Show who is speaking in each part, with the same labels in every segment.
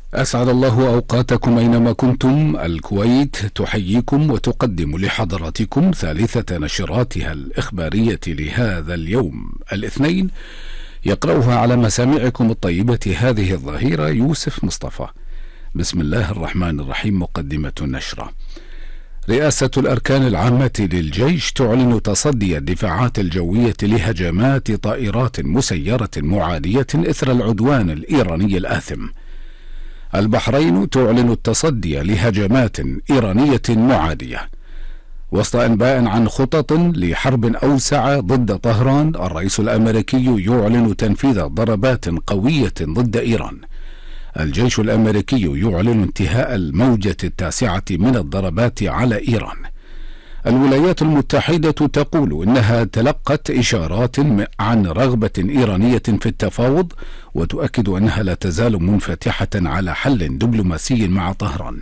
Speaker 1: أسعد الله أوقاتكم أينما كنتم. الكويت تحييكم وتقدم لحضراتكم ثالثة نشراتها الإخبارية لهذا اليوم الاثنين، يقرأها على مسامعكم الطيبة هذه الظهيرة يوسف مصطفى. بسم الله الرحمن الرحيم. مقدمة النشرة: رئاسة الأركان العامة للجيش تعلن تصدي الدفاعات الجوية لهجمات طائرات مسيرة معادية إثر العدوان الإيراني الآثم. البحرين تعلن التصدي لهجمات إيرانية معادية. وسط أنباء عن خطط لحرب أوسع ضد طهران، الرئيس الأمريكي يعلن تنفيذ ضربات قوية ضد إيران. الجيش الأمريكي يعلن انتهاء الموجة التاسعة من الضربات على إيران. الولايات المتحدة تقول إنها تلقت إشارات عن رغبة إيرانية في التفاوض، وتؤكد أنها لا تزال منفتحة على حل دبلوماسي مع طهران.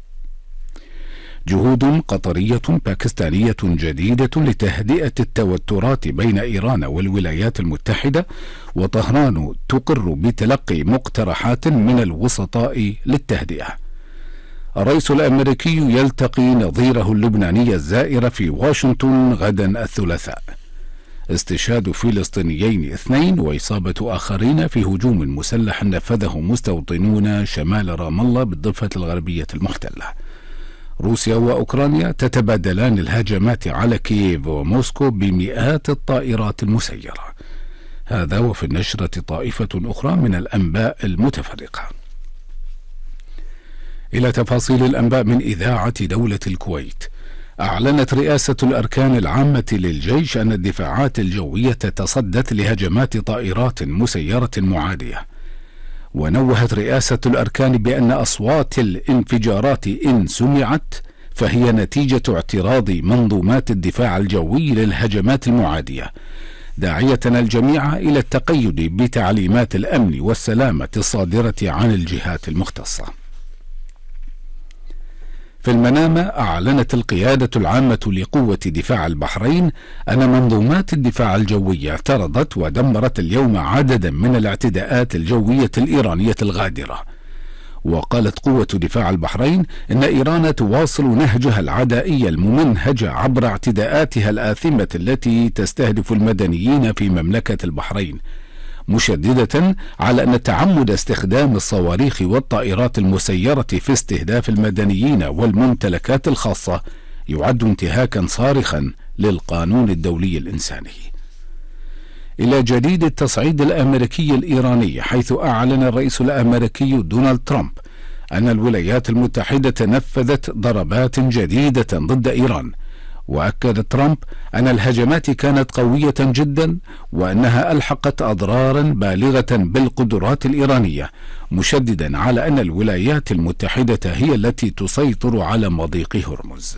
Speaker 1: جهود قطرية باكستانية جديدة لتهدئة التوترات بين إيران والولايات المتحدة، وطهران تقر بتلقي مقترحات من الوسطاء للتهدئة. الرئيس الأمريكي يلتقي نظيره اللبناني الزائر في واشنطن غدا الثلاثاء. استشهاد فلسطينيين 2 وإصابة آخرين في هجوم مسلح نفذه مستوطنون شمال رام الله بالضفة الغربية المحتلة. روسيا وأوكرانيا تتبادلان الهجمات على كييف وموسكو بمئات الطائرات المسيرة. هذا وفي النشرة طائفة أخرى من الأنباء المتفرقة. إلى تفاصيل الأنباء من إذاعة دولة الكويت. أعلنت رئاسة الأركان العامة للجيش أن الدفاعات الجوية تصدت لهجمات طائرات مسيرة معادية. ونوهت رئاسة الأركان بأن أصوات الانفجارات إن سمعت فهي نتيجة اعتراض منظومات الدفاع الجوي للهجمات المعادية، داعية الجميع إلى التقيد بتعليمات الأمن والسلامة الصادرة عن الجهات المختصة. في المنامة أعلنت القيادة العامة لقوة دفاع البحرين أن منظومات الدفاع الجوي اعترضت ودمرت اليوم عددا من الاعتداءات الجوية الإيرانية الغادرة. وقالت قوة دفاع البحرين إن إيران تواصل نهجها العدائي الممنهج عبر اعتداءاتها الآثمة التي تستهدف المدنيين في مملكة البحرين، مشددة على أن تعمد استخدام الصواريخ والطائرات المسيرة في استهداف المدنيين والممتلكات الخاصة يعد انتهاكا صارخا للقانون الدولي الإنساني. إلى جديد التصعيد الأمريكي الإيراني، حيث أعلن الرئيس الأمريكي دونالد ترامب أن الولايات المتحدة نفذت ضربات جديدة ضد إيران. وأكد ترامب أن الهجمات كانت قوية جدا وأنها ألحقت أضرارا بالغة بالقدرات الإيرانية، مشددا على أن الولايات المتحدة هي التي تسيطر على مضيق هرمز.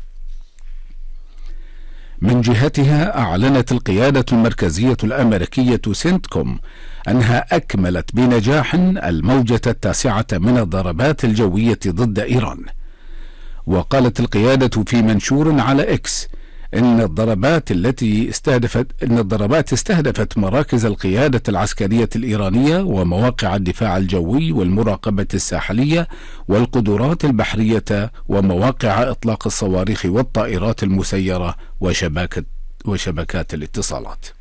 Speaker 1: من جهتها أعلنت القيادة المركزية الأمريكية سنتكوم أنها أكملت بنجاح الموجة التاسعة من الضربات الجوية ضد إيران. وقالت القيادة في منشور على إكس إن الضربات استهدفت مراكز القيادة العسكرية الإيرانية ومواقع الدفاع الجوي والمراقبة الساحلية والقدرات البحرية ومواقع إطلاق الصواريخ والطائرات المسيرة وشبكات الاتصالات.